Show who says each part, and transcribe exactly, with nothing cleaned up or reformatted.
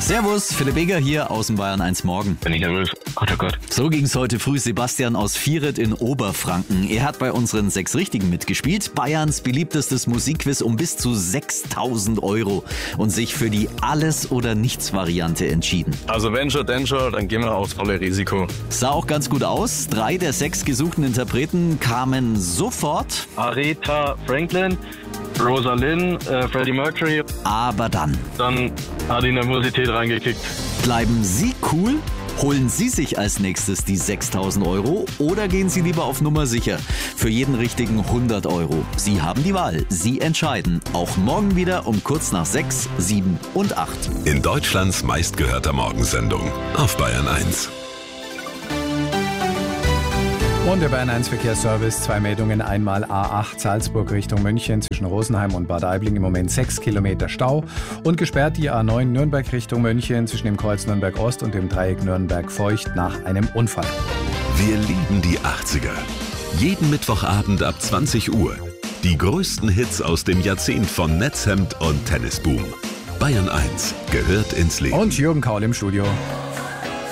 Speaker 1: Servus, Philipp Eger hier aus dem Bayern eins Morgen.
Speaker 2: Bin ich nervös. Gott, oh Gott.
Speaker 1: So ging's heute früh Sebastian aus Vieret in Oberfranken. Er hat bei unseren sechs Richtigen mitgespielt. Bayerns beliebtestes Musikquiz um bis zu sechstausend Euro und sich für die Alles-oder-Nichts-Variante entschieden.
Speaker 2: Also wenn schon, denn schon, dann gehen wir aufs volle Risiko.
Speaker 1: Sah auch ganz gut aus. Drei der sechs gesuchten Interpreten kamen sofort.
Speaker 2: Aretha Franklin, Rosalind, äh, Freddie Mercury.
Speaker 1: Aber dann
Speaker 2: Dann hat die Nervosität reingekickt.
Speaker 1: bleiben Sie cool? Holen Sie sich als nächstes die sechstausend Euro oder gehen Sie lieber auf Nummer sicher? Für jeden richtigen hundert Euro. Sie haben die Wahl. Sie entscheiden. Auch morgen wieder um kurz nach sechs, sieben und acht.
Speaker 3: In Deutschlands meistgehörter Morgensendung auf Bayern eins.
Speaker 4: Und der Bayern eins Verkehrsservice, zwei Meldungen, einmal A acht Salzburg Richtung München zwischen Rosenheim und Bad Aibling im Moment sechs Kilometer Stau und gesperrt die A neun Nürnberg Richtung München zwischen dem Kreuz Nürnberg Ost und dem Dreieck Nürnberg Feucht nach einem Unfall.
Speaker 3: Wir lieben die achtziger. Jeden Mittwochabend ab zwanzig Uhr. Die größten Hits aus dem Jahrzehnt von Netzhemd und Tennisboom. Bayern eins gehört ins Leben.
Speaker 4: Und Jürgen Kaul im Studio.